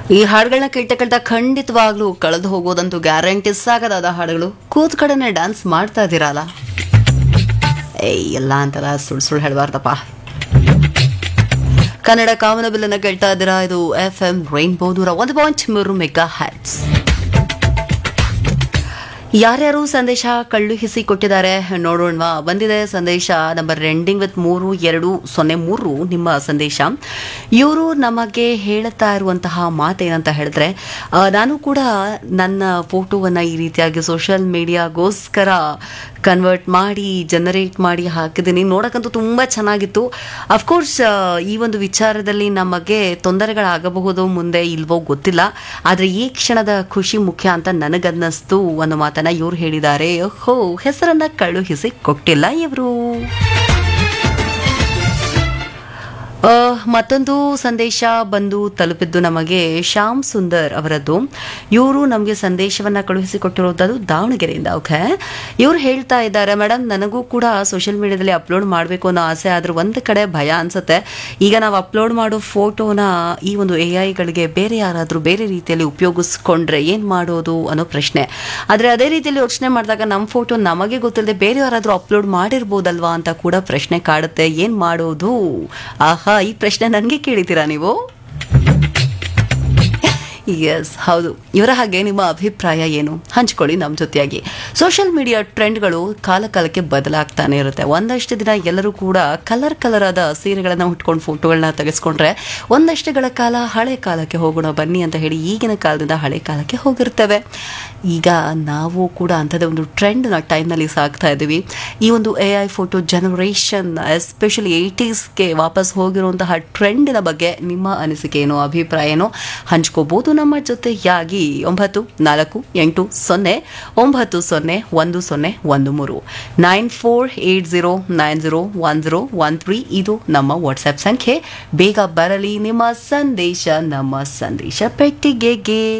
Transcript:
ಈ ಹಾಡುಗಳನ್ನ ಕೇಳ್ತಾ ಖಂಡಿತವಾಗ್ಲೂ ಕಳೆದು ಹೋಗೋದಂತೂ ಗ್ಯಾರಂಟಿ ಸಾಗದಾದ ಹಾಡುಗಳು. ಕೂತ್ ಕಡೆನೆ ಡ್ಯಾನ್ಸ್ ಮಾಡ್ತಾ ಇದ್ದೀರಲ್ಲ, ಎಲ್ಲ ಅಂತೆಲ್ಲ ಸುಳ್ಳು ಹೇಳಬಾರ್ದಪ್ಪ. ಕನ್ನಡ ಕಾಮನಬಿಲ್ಲನ್ನ ಕೇಳ್ತಾ ಇದ್ದೀರಾ. ಇದು FM ರೈನ್ಬೋ 101.3 ಮೆಗಾ ಹರ್ಟ್ಸ್. ಯಾರ್ಯಾರು ಸಂದೇಶ ಕಳುಹಿಸಿ ಕೊಟ್ಟಿದ್ದಾರೆ ನೋಡೋಣವಾ. ಬಂದಿದೆ ಸಂದೇಶ ನಂಬರ್ ಎಂಡಿಂಗ್ ವಿತ್ 3203 ನಿಮ್ಮ ಸಂದೇಶ. ಇವರು ನಮಗೆ ಹೇಳುತ್ತಾ ಇರುವಂತಹ ಮಾತೇನಂತ ಹೇಳಿದ್ರೆ, ನಾನು ಕೂಡ ನನ್ನ ಫೋಟೋವನ್ನು ಈ ರೀತಿಯಾಗಿ ಸೋಷಿಯಲ್ ಮೀಡಿಯಾಗೋಸ್ಕರ ಕನ್ವರ್ಟ್ ಮಾಡಿ ಜನರೇಟ್ ಮಾಡಿ ಹಾಕಿದ್ದೀನಿ. ನೋಡಕ್ಕಂತೂ ತುಂಬ ಚೆನ್ನಾಗಿತ್ತು. ಅಫ್ಕೋರ್ಸ್ ಈ ಒಂದು ವಿಚಾರದಲ್ಲಿ ನಮಗೆ ತೊಂದರೆಗಳಾಗಬಹುದು, ಮುಂದೆ ಇಲ್ವೋ ಗೊತ್ತಿಲ್ಲ. ಆದರೆ ಈ ಕ್ಷಣದ ಖುಷಿ ಮುಖ್ಯ ಅಂತ ನನಗನ್ನಿಸ್ತು ಅನ್ನೋ ಮಾತನ್ನ ಇವ್ರು ಹೇಳಿದ್ದಾರೆ. ಹೆಸರನ್ನ ಕಳುಹಿಸಿ ಕೊಟ್ಟಿಲ್ಲ ಇವರು. ಮತ್ತೊಂದು ಸಂದೇಶ ಬಂದು ತಲುಪಿದ್ದು ನಮಗೆ ಶ್ಯಾಮ್ ಸುಂದರ್ ಅವರದ್ದು. ಇವರು ನಮಗೆ ಸಂದೇಶವನ್ನ ಕಳುಹಿಸಿಕೊಟ್ಟಿರೋದು ದಾವಣಗೆರೆಯಿಂದ. ಓಕೆ, ಇವ್ರು ಹೇಳ್ತಾ ಇದ್ದಾರೆ, ಮೇಡಮ್ ನನಗೂ ಕೂಡ ಸೋಷಿಯಲ್ ಮೀಡಿಯಾದಲ್ಲಿ ಅಪ್ಲೋಡ್ ಮಾಡಬೇಕು ಅನ್ನೋ ಆಸೆ, ಆದ್ರೆ ಒಂದು ಕಡೆ ಭಯ ಅನ್ಸುತ್ತೆ. ಈಗ ನಾವು ಅಪ್ಲೋಡ್ ಮಾಡೋ ಫೋಟೋನ ಈ ಒಂದು AI-ಗಳಿಗೆ ಬೇರೆ ಯಾರಾದರೂ ಬೇರೆ ರೀತಿಯಲ್ಲಿ ಉಪಯೋಗಿಸ್ಕೊಂಡ್ರೆ ಏನು ಮಾಡೋದು ಅನ್ನೋ ಪ್ರಶ್ನೆ. ಆದರೆ ಅದೇ ರೀತಿಯಲ್ಲಿ ಯೋಚನೆ ಮಾಡಿದಾಗ ನಮ್ಮ ಫೋಟೋ ನಮಗೆ ಗೊತ್ತಿಲ್ಲದೆ ಬೇರೆ ಯಾರಾದರೂ ಅಪ್ಲೋಡ್ ಮಾಡಿರ್ಬೋದಲ್ವಾ ಅಂತ ಕೂಡ ಪ್ರಶ್ನೆ ಕಾಡುತ್ತೆ. ಏನು ಮಾಡೋದು? ಆಹಾ, ಈ ಪ್ರಶ್ನೆ ನನಗೆ ಕೇಳಿದ್ದೀರಾ ನೀವು? ಎಸ್, ಹೌದು. ಇವರ ಹಾಗೆ ನಿಮ್ಮ ಅಭಿಪ್ರಾಯ ಏನು ಹಂಚ್ಕೊಳ್ಳಿ ನಮ್ಮ ಜೊತೆಯಾಗಿ. ಸೋಷಿಯಲ್ ಮೀಡಿಯಾ ಟ್ರೆಂಡ್ಗಳು ಕಾಲ ಕಾಲಕ್ಕೆ ಬದಲಾಗ್ತಾನೆ ಇರುತ್ತೆ. ಒಂದಷ್ಟು ದಿನ ಎಲ್ಲರೂ ಕೂಡ ಕಲರ್ ಆದ ಸೀರೆಗಳನ್ನು ಉಟ್ಕೊಂಡು ಫೋಟೋಗಳನ್ನ ತೆಗೆಸ್ಕೊಂಡ್ರೆ, ಒಂದಷ್ಟುಗಳ ಕಾಲ ಹಳೆ ಕಾಲಕ್ಕೆ ಹೋಗೋಣ ಬನ್ನಿ ಅಂತ ಹೇಳಿ ಈಗಿನ ಕಾಲದಿಂದ ಹಳೆ ಕಾಲಕ್ಕೆ ಹೋಗಿರ್ತೇವೆ. ಈಗ ನಾವು ಕೂಡ ಅಂಥದ್ದೇ ಒಂದು ಟ್ರೆಂಡ್ನ ಟೈಮ್ನಲ್ಲಿ ಸಾಗ್ತಾ ಇದ್ದೀವಿ. ಈ ಒಂದು AI ಫೋಟೋ ಜನರೇಷನ್, ಎಸ್ಪೆಷಲಿ 80ಸ್ಗೆ ವಾಪಸ್ ಹೋಗಿರುವಂತಹ ಟ್ರೆಂಡಿನ ಬಗ್ಗೆ ನಿಮ್ಮ ಅನಿಸಿಕೆ ಏನು, ಅಭಿಪ್ರಾಯ ಏನು ಹಂಚ್ಕೋಬಹುದು ನಮ್ಮ ಜೊತೆಯಾಗಿ. 9480901013 9480901013 ಇದು ನಮ್ಮ ವಾಟ್ಸ್ಆ್ಯಪ್ ಸಂಖ್ಯೆ. ಬೇಗ ಬರಲಿ ನಿಮ್ಮ ಸಂದೇಶ ನಮ್ಮ ಸಂದೇಶ ಪೆಟ್ಟಿಗೆಗೆ.